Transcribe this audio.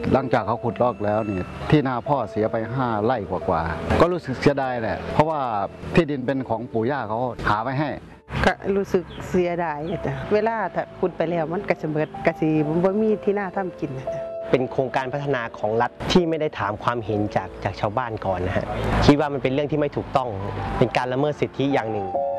หลังจากเขาขุดลอกแล้วเนี่ยที่นาพ่อเสียไป5 ไร่กว่าก็รู้สึกเสียดายแหละเพราะว่าที่ดินเป็นของปู่ย่าเขาหาไว้ให้ก็รู้สึกเสียดายจ้ะเวลาถ้าขุดไปแล้วมันก็จะเบิดก็สิบ่มีที่นาทำกินนะจ๊ะเป็นโครงการพัฒนาของรัฐที่ไม่ได้ถามความเห็นจากชาวบ้านก่อนนะฮะคิดว่ามันเป็นเรื่องที่ไม่ถูกต้องเป็นการละเมิดสิทธิอย่างหนึ่ง